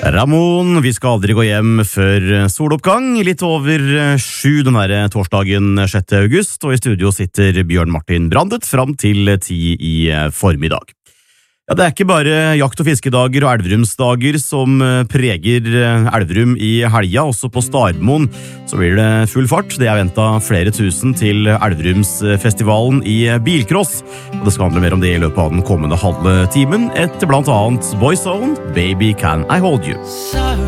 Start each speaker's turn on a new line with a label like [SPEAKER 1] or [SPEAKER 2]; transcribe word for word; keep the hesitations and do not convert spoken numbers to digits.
[SPEAKER 1] Ramón, vi skal aldri gå hjem før soloppgang, litt over sju den her torsdagen sjette august, og i studio sitter Bjørn Martin Brandet fram til ti i formiddag. Ja, det er ikke bare jakt- og fiskedager og Elverumsdager som preger Elverum i helga, også på Starmoen så blir det full fart. Det er ventet flere tusen til Elverumsfestivalen i bilcross, og det skal handle mer om det i løpet av den kommende halve timen, etter blant annet Boyzone, Baby Can I Hold You.